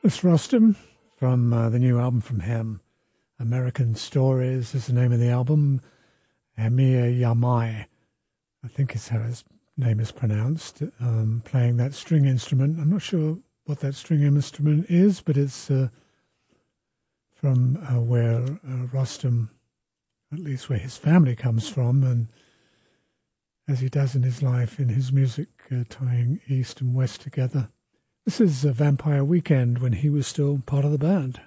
It's Rostam from the new album from him. American Stories is the name of the album. Amir Yamai, I think is how his name is pronounced, playing that string instrument. I'm not sure what that string instrument is, but it's from where Rostam, at least where his family comes from, and as he does in his life, in his music, tying East and West together. This is Vampire Weekend when he was still part of the band.